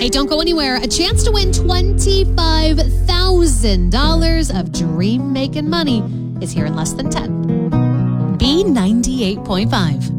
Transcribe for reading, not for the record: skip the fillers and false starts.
Hey, don't go anywhere. A chance to win $25,000 of dream-making money is here in less than 10. B98.5.